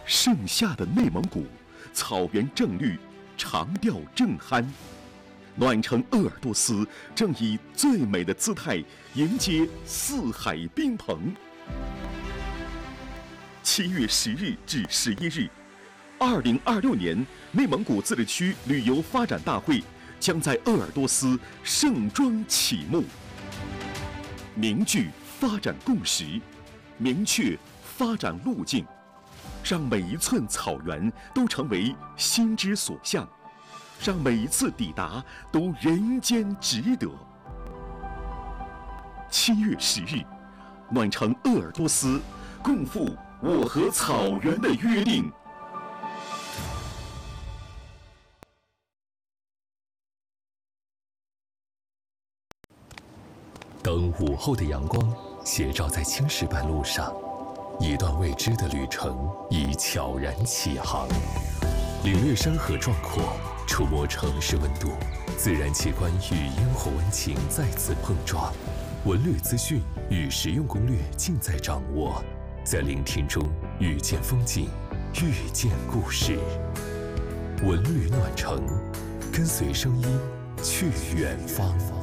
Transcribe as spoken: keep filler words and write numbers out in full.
盛夏的内蒙古，草原正绿，长调正酣。暖城鄂尔多斯正以最美的姿态迎接四海宾朋。七月十日至十一日，二零二六年内蒙古自治区旅游发展大会将在鄂尔多斯盛装启幕。凝聚发展共识，明确发展路径，让每一寸草原都成为心之所向，让每一次抵达都人间值得。七月十日，暖城鄂尔多斯，共赴我和草原的约定。 当午后的阳光斜照在青石板路上，一段未知的旅程已悄然起航。领略山河壮阔，触摸城市温度，自然奇观与烟火温情再次碰撞。文旅资讯与实用攻略尽在掌握，在聆听中遇见风景，遇见故事。文旅暖城，跟随声音去远方。